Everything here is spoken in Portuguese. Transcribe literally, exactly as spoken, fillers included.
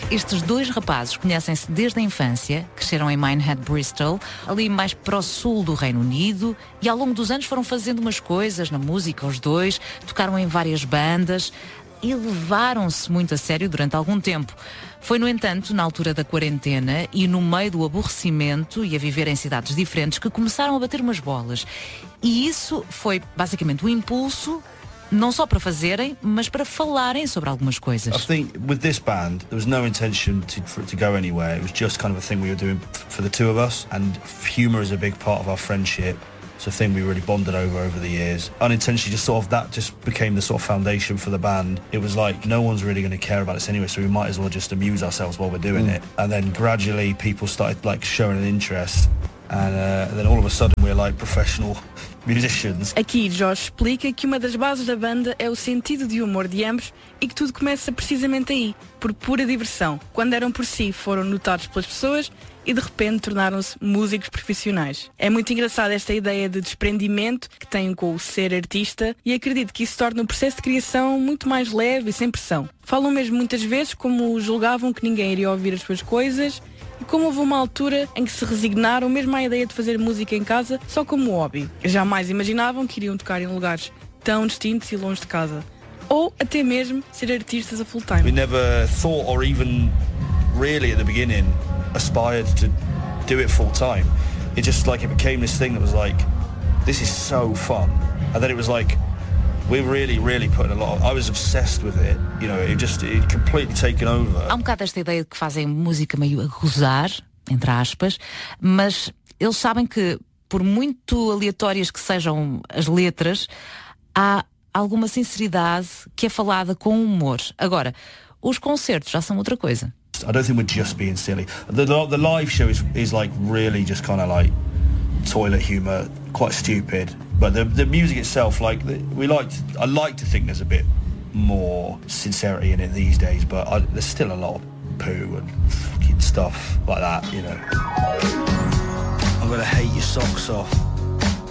Estes dois rapazes conhecem-se desde a infância, cresceram em Minehead, Bristol, ali mais para o sul do Reino Unido, e ao longo dos anos foram fazendo umas coisas na música, os dois, tocaram em várias bandas e levaram-se muito a sério durante algum tempo. Foi, no entanto, na altura da quarentena e no meio do aborrecimento e a viver em cidades diferentes que começaram a bater umas bolas. E isso foi basicamente o impulso, não só para fazerem, mas para falarem sobre algumas coisas. I think with this band, there was no intention to, for it to go anywhere. It was just kind of a thing we were doing for the two of us, and humour is a big part of our friendship. It's a thing we really bonded over over the years. Unintentionally, just sort of that just became the sort of foundation for the band. It was like, no one's really going to care about us anyway, so we might as well just amuse ourselves while we're doing mm. it. And then gradually people started like showing an interest, and, uh, and then all of a sudden we're like professional musicians. Aqui Josh explica que uma das bases da banda é o sentido de humor de ambos e que tudo começa precisamente aí, por pura diversão. Quando eram por si, foram notados pelas pessoas e de repente tornaram-se músicos profissionais. É muito engraçada esta ideia de desprendimento que têm com o ser artista, e acredito que isso torna o processo de criação muito mais leve e sem pressão. Falam mesmo muitas vezes como julgavam que ninguém iria ouvir as suas coisas, e como houve uma altura em que se resignaram mesmo à ideia de fazer música em casa só como hobby. Jamais imaginavam que iriam tocar em lugares tão distintos e longe de casa. Ou até mesmo ser artistas a full time. We never thought or even really at the beginning aspired to do it full time. It just like it became this thing that was like, this is so fun. And then it was like, we really, really put in a lot of, I was obsessed with it, you know, it just, it completely taken over. Há um bocado esta ideia de que fazem música meio a gozar, entre aspas, mas eles sabem que, por muito aleatórias que sejam as letras, há alguma sinceridade que é falada com humor. Agora, os concertos já são outra coisa. I don't think we're just being silly. The, the live show is, is like really just kind of like toilet humour, quite stupid. But the the music itself, like the, we like, to, I like to think there's a bit more sincerity in it these days. But I, there's still a lot of poo and fucking stuff like that, you know. I'm gonna hate your socks off.